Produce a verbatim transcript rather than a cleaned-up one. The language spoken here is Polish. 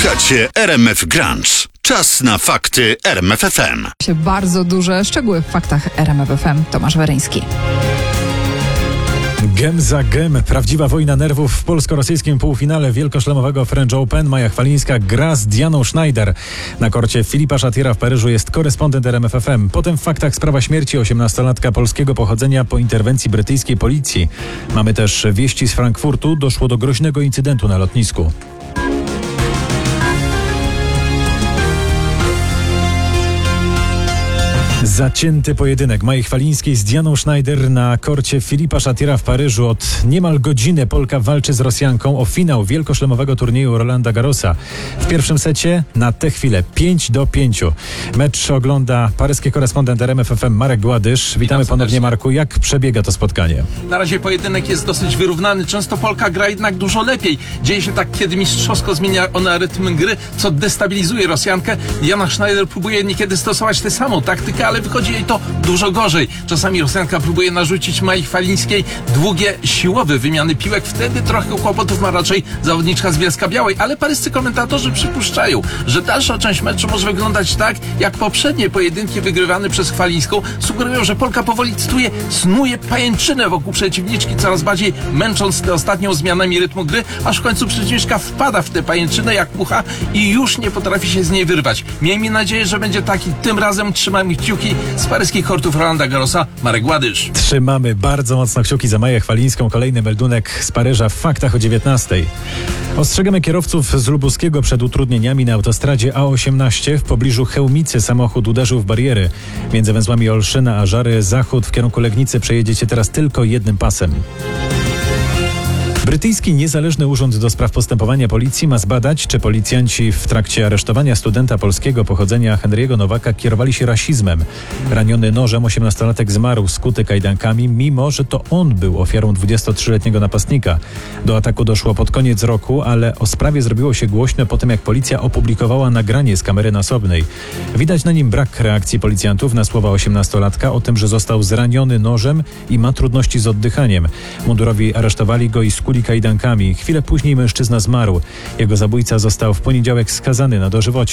Słuchacie R M F Grunge. Czas na fakty R M F F M. Bardzo duże szczegóły w faktach R M F F M. Tomasz Weryński. Gem za gem. Prawdziwa wojna nerwów w polsko-rosyjskim półfinale wielkoszlemowego French Open. Maja Chwalińska gra z Dianą Schneider. Na korcie Filipa Szatira w Paryżu jest korespondent R M F F M. Potem w faktach sprawa śmierci osiemnastolatka polskiego pochodzenia po interwencji brytyjskiej policji. Mamy też wieści z Frankfurtu. Doszło do groźnego incydentu na lotnisku. Zacięty pojedynek Maji Chwalińskiej z Dianą Schneider na korcie Filipa Szatira w Paryżu. Od niemal godziny Polka walczy z Rosjanką o finał wielkoszlemowego turnieju Rolanda Garrosa. W pierwszym secie na tę chwilę pięć do pięciu. Mecz ogląda paryski korespondent R M F F M Marek Gładysz. Witamy Witam ponownie, serdecznie. Marku. Jak przebiega to spotkanie? Na razie pojedynek jest dosyć wyrównany. Często Polka gra jednak dużo lepiej. Dzieje się tak, kiedy mistrzowsko zmienia ona rytm gry, co destabilizuje Rosjankę. Diana Schneider próbuje niekiedy stosować tę samą taktykę, ale wychodzi jej to dużo gorzej. Czasami Rosjanka próbuje narzucić Mai Chwalińskiej długie, siłowe wymiany piłek. Wtedy trochę kłopotów ma raczej zawodniczka z Bielska-Białej, ale paryscy komentatorzy przypuszczają, że dalsza część meczu może wyglądać tak, jak poprzednie pojedynki wygrywane przez Chwalińską. Sugerują, że Polka powoli cytuje, snuje pajęczynę wokół przeciwniczki, coraz bardziej męcząc tę ostatnią zmianami rytmu gry, aż w końcu przeciwniczka wpada w tę pajęczynę jak mucha i już nie potrafi się z niej wyrwać. Miejmy nadzieję, że będzie taki tym razem. Trzymajmy kciuki. Z paryskich kortów Rolanda Garrosa Marek Gładysz. Trzymamy bardzo mocno kciuki za Maję Chwalińską. Kolejny meldunek z Paryża w faktach o dziewiętnastej. Ostrzegamy kierowców z Lubuskiego przed utrudnieniami na autostradzie A osiemnaście. W pobliżu Chełmicy samochód uderzył w bariery. Między węzłami Olszyna a Żary Zachód w kierunku Legnicy przejedziecie teraz tylko jednym pasem. Brytyjski Niezależny Urząd do Spraw Postępowania Policji ma zbadać, czy policjanci w trakcie aresztowania studenta polskiego pochodzenia Henry'ego Nowaka kierowali się rasizmem. Raniony nożem osiemnastolatek zmarł skuty kajdankami, mimo że to on był ofiarą dwudziestotrzyletniego napastnika. Do ataku doszło pod koniec roku, ale o sprawie zrobiło się głośno po tym, jak policja opublikowała nagranie z kamery nasobnej. Widać na nim brak reakcji policjantów na słowa osiemnastolatka o tym, że został zraniony nożem i ma trudności z oddychaniem. Mundurowi aresztowali go i skuli kajdankami. Chwilę później mężczyzna zmarł. Jego zabójca został w poniedziałek skazany na dożywocie.